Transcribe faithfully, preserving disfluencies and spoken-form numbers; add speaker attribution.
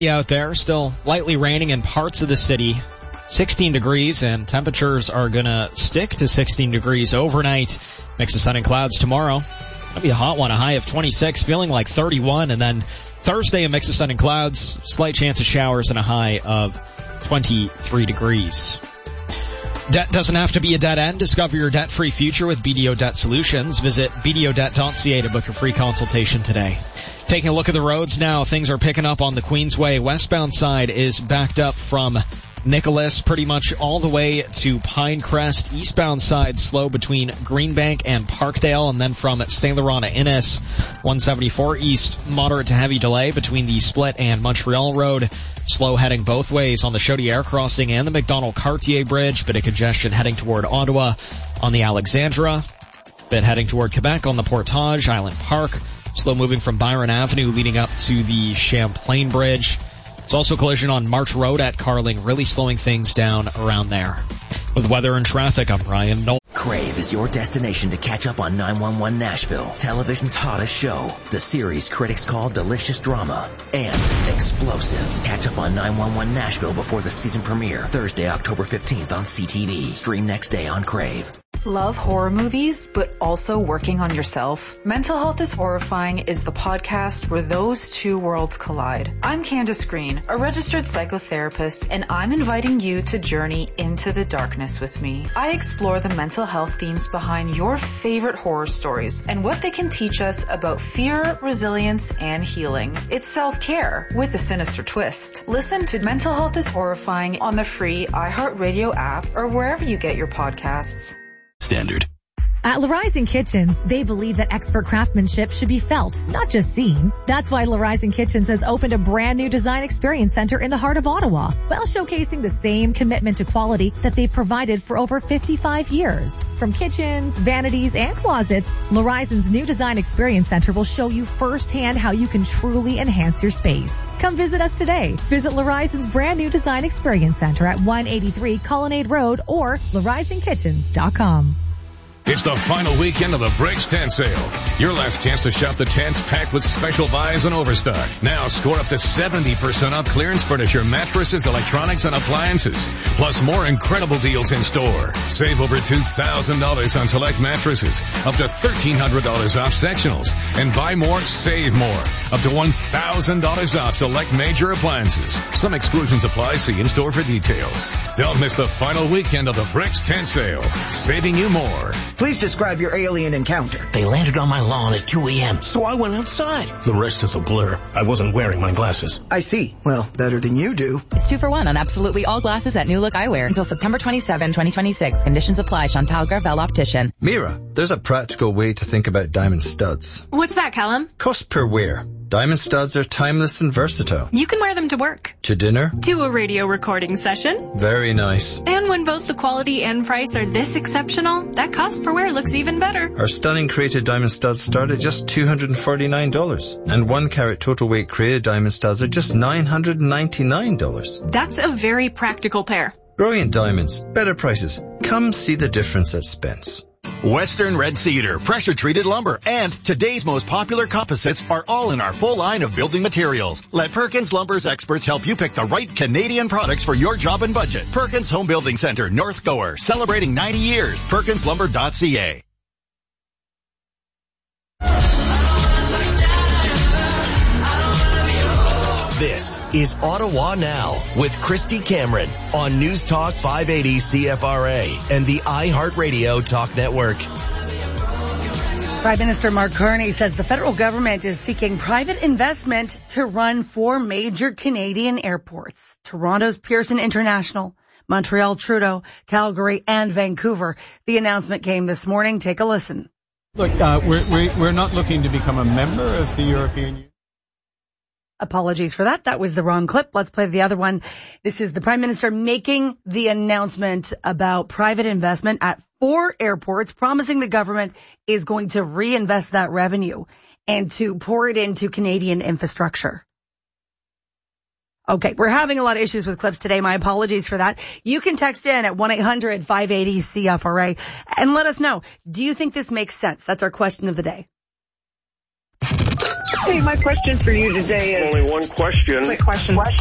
Speaker 1: Out there, still lightly raining in parts of the city. sixteen degrees, and temperatures are gonna stick to sixteen degrees overnight. Mix of sun and clouds tomorrow. That'll be a hot one, a high of twenty-six, feeling like thirty-one, and then Thursday a mix of sun and clouds, slight chance of showers and a high of twenty-three degrees. Debt doesn't have to be a dead end. Discover your debt-free future with B D O Debt Solutions. Visit b d o debt dot c a to book your free consultation today. Taking a look at the roads now, things are picking up on the Queensway. Westbound side is backed up from Nicholas pretty much all the way to Pinecrest. Eastbound side slow between Greenbank and Parkdale, and then from Saint Laurent to Innis. one seventy-four East, moderate to heavy delay between the Split and Montreal Road. Slow heading both ways on the Chaudière crossing and the McDonald-Cartier Bridge. Bit of congestion heading toward Ottawa on the Alexandra. Bit heading toward Quebec on the Portage, Island Park. Slow moving from Byron Avenue leading up to the Champlain Bridge. There's also collision on March Road at Carling, really slowing things down around there. With weather and traffic, I'm Ryan Noel.
Speaker 2: Crave is your destination to catch up on nine one one Nashville, television's hottest show. The series critics call delicious drama and explosive. Catch up on nine one one Nashville before the season premiere, Thursday, October fifteenth on C T V. Stream next day on Crave.
Speaker 3: Love horror movies, but also working on yourself? Mental Health is Horrifying is the podcast where those two worlds collide. I'm Candace Green, a registered psychotherapist, and I'm inviting you to journey into the darkness with me. I explore the mental health themes behind your favorite horror stories and what they can teach us about fear, resilience, and healing. It's self-care with a sinister twist. Listen to Mental Health is Horrifying on the free iHeartRadio app or wherever you get your podcasts.
Speaker 4: Standard.
Speaker 5: At Larizon Kitchens, they believe that expert craftsmanship should be felt, not just seen. That's why Larizon Kitchens has opened a brand new design experience center in the heart of Ottawa, while showcasing the same commitment to quality that they've provided for over fifty-five years. From kitchens, vanities, and closets, Larizon's new design experience center will show you firsthand how you can truly enhance your space. Come visit us today. Visit Larizon's brand new design experience center at one eighty-three Colonnade Road or larizon kitchens dot com.
Speaker 6: It's the final weekend of the Bricks Tent Sale. Your last chance to shop the tents packed with special buys and overstock. Now score up to seventy percent off clearance furniture, mattresses, electronics, and appliances. Plus more incredible deals in store. Save over two thousand dollars on select mattresses. Up to thirteen hundred dollars off sectionals. And buy more, save more. Up to one thousand dollars off select major appliances. Some exclusions apply. See in-store for details. Don't miss the final weekend of the Bricks Tent Sale. Saving you more.
Speaker 7: Please describe your alien encounter.
Speaker 8: They landed on my lawn at two a.m., so I went outside. The rest is a blur. I wasn't wearing my glasses.
Speaker 7: I see. Well, better than you do.
Speaker 9: It's two for one on absolutely all glasses at New Look Eyewear until September twenty-seventh, twenty twenty-six. Conditions apply. Chantal Gravel Optician.
Speaker 10: Mira, there's a practical way to think about diamond studs.
Speaker 11: What's that, Callum?
Speaker 10: Cost per wear. Diamond studs are timeless and versatile.
Speaker 11: You can wear them to work.
Speaker 10: To dinner.
Speaker 11: To a radio recording session.
Speaker 10: Very nice.
Speaker 11: And when both the quality and price are this exceptional, that cost per wear looks even better.
Speaker 10: Our stunning crated diamond studs start at just two hundred forty-nine dollars. And one carat total weight crated diamond studs are just nine hundred ninety-nine dollars.
Speaker 11: That's a very practical pair.
Speaker 10: Brilliant diamonds. Better prices. Come see the difference at Spence.
Speaker 12: Western Red Cedar, pressure-treated lumber, and today's most popular composites are all in our full line of building materials. Let Perkins Lumber's experts help you pick the right Canadian products for your job and budget. Perkins Home Building Center, North Gower, celebrating ninety years. perkins lumber dot c a.
Speaker 2: This is Ottawa Now with Christy Cameron on News Talk five eighty C F R A and the iHeartRadio Talk Network.
Speaker 13: Prime Minister Mark Carney says the federal government is seeking private investment to run four major Canadian airports: Toronto's Pearson International, Montreal Trudeau, Calgary, and Vancouver. The announcement came this morning. Take a listen.
Speaker 14: Look, uh, we're, we're not looking to become a member of the European Union.
Speaker 13: Apologies for that. That was the wrong clip. Let's play the other one. This is the Prime Minister making the announcement about private investment at four airports, promising the government is going to reinvest that revenue and to pour it into Canadian infrastructure. Okay, we're having a lot of issues with clips today. My apologies for that. You can text in at one eight hundred five eighty C F R A and let us know. Do you think this makes sense? That's our question of the day.
Speaker 4: Hey, my question for you today is...
Speaker 15: Only one question.
Speaker 4: Quick question.